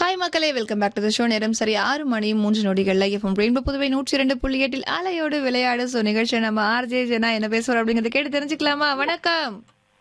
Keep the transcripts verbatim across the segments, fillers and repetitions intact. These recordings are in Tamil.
ஹாய் மக்களே, welcome back to the show. நேரம் சரி ஆறு மணி மூன்று நொடிகள்ல எஃப்எம் ரெயின்போ புதுவை நூற்றி இரண்டு புள்ளி எட்டில் அலையோடு விளையாடு. ஸோ நிகழ்ச்சி நம்ம ஆர்ஜே ஜெனா என்ன பேசுறோம் அப்படிங்கறத கேட்டு தெரிஞ்சுக்கலாமா? வணக்கம்.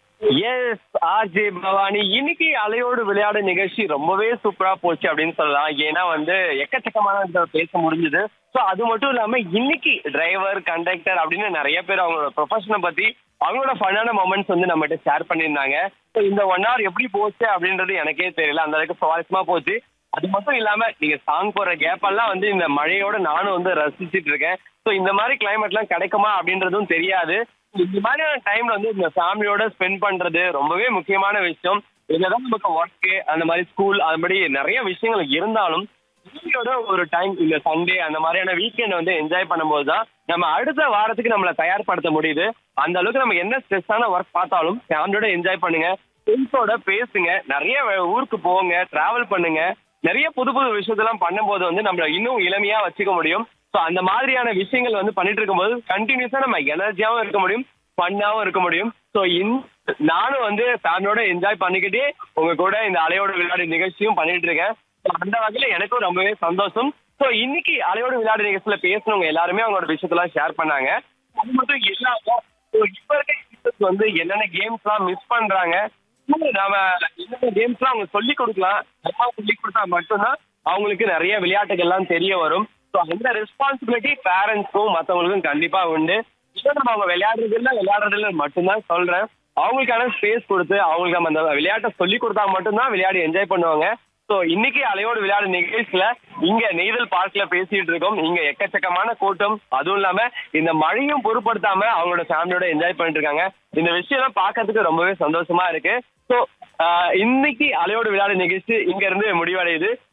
S RJ Bhavani. இன்னைக்கு அலையோடு விளையாடு நிகழ்ச்சி ரொம்பவே சூப்பரா போச்சு அப்படின்னு சொல்லலாம். ஏன்னா வந்து எக்கச்சக்கமான பேச முடிஞ்சது. ஸோ அது மட்டும் இல்லாம இன்னைக்கு டிரைவர், கண்டக்டர் அப்படின்னு நிறைய பேர் அவங்களோட ப்ரொஃபஷனை பத்தி அவங்களோட ஃபன்னான மொமெண்ட்ஸ் வந்து நம்மகிட்ட ஷேர் பண்ணியிருந்தாங்க. ஸோ இந்த ஒன் ஹவர் எப்படி போச்சு அப்படின்றது எனக்கே தெரியல, அந்த அளவுக்கு சுவாரஸ்யமா போச்சு. அது மட்டும் இல்லாம நீங்க சாங் போடுற கேப் எல்லாம் வந்து இந்த மழையோட நானும் வந்து ரசிச்சிட்டு இருக்கேன். ஸோ இந்த மாதிரி கிளைமேட் எல்லாம் கிடைக்குமா அப்படின்றதும் தெரியாது. இந்த மாதிரியான டைம்ல வந்து இந்த ஃபேமிலியோட ஸ்பெண்ட் பண்றது ரொம்பவே முக்கியமான விஷயம். என்னதான் நமக்கு ஒர்க்கு அந்த மாதிரி ஸ்கூல் அது மாதிரி நிறைய விஷயங்கள் இருந்தாலும் ஃபேமிலியோட ஒரு டைம் இந்த சண்டே அந்த மாதிரியான வீக்கெண்ட் வந்து என்ஜாய் பண்ணும்போது தான் நம்ம அடுத்த வாரத்துக்கு நம்மளை தயார்படுத்த முடியுது. அந்த அளவுக்கு நம்ம என்ன ஸ்ட்ரெஸ்ஸான ஒர்க் பார்த்தாலும் ஃபேமிலியோட என்ஜாய் பண்ணுங்க, ஃப்ரெண்ட்ஸோட பேசுங்க, நிறைய ஊருக்கு போங்க, டிராவல் பண்ணுங்க. நிறைய புது புது விஷயத்தெல்லாம் பண்ணும்போது வந்து நம்மள இன்னும் இளமையா வச்சுக்க முடியும். ஸோ அந்த மாதிரியான விஷயங்கள் வந்து பண்ணிட்டு இருக்கும்போது கண்டினியூஸா நம்ம எனர்ஜியாவும் இருக்க முடியும், ஃபன்னாவும் இருக்க முடியும். ஸோ நானும் வந்து ஃபேமிலியோட என்ஜாய் பண்ணிக்கிட்டே உங்க கூட இந்த அலையோட விளையாடு நிகழ்ச்சியும் பண்ணிட்டு இருக்கேன். So, அந்த வகையில எனக்கும் ரொம்பவே சந்தோஷம். ஸோ இன்னைக்கு அலையோட விளையாடு நிகழ்ச்சியில பேசுனவங்க எல்லாருமே அவங்களோட விஷயத்தெல்லாம் ஷேர் பண்ணாங்க. அது மட்டும் இல்லாம இப்ப இருக்க கிட்ஸ் வந்து என்னென்ன கேம்ஸ் எல்லாம் மிஸ் பண்றாங்க, நாம என்னென்ன கேம்ஸ் எல்லாம் அவங்க சொல்லி கொடுக்கலாம், நம்ம சொல்லி கொடுத்தா மட்டும்தான் அவங்களுக்கு நிறைய விளையாட்டுகள்லாம் தெரிய வரும். ஸோ அந்த ரெஸ்பான்சிபிலிட்டி பேரண்ட்ஸ்க்கும் மற்றவங்களுக்கும் கண்டிப்பா உண்டு. இப்போ நம்ம அவங்க விளையாடுறதுல விளையாடுறதுல மட்டும்தான் சொல்றேன். அவங்களுக்கான ஸ்பேஸ் கொடுத்து அவங்களுக்கு நம்ம அந்த விளையாட்டை சொல்லி கொடுத்தா மட்டும்தான் விளையாடி என்ஜாய் பண்ணுவாங்க. ஸோ இன்னைக்கு அலையோடு விளையாடு நிகழ்ச்சியில இங்க நெய்தல் பார்க்ல பேசிட்டு இருக்கோம். இங்க எக்கச்சக்கமான கூட்டம், அதுவும் இல்லாம இந்த மழையும் பொருட்படுத்தாம அவங்களோட ஃபேமிலியோட என்ஜாய் பண்ணிட்டு இருக்காங்க. இந்த விஷயம் பார்க்கறதுக்கு ரொம்பவே சந்தோஷமா இருக்கு. ஸோ இன்னைக்கு அலையோடு விளையாடு நிகழ்ச்சி இங்க இருந்து முடிவடையுது.